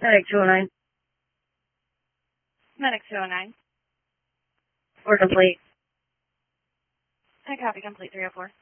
Medic 209. Medic 209. We're complete. I copy complete 304.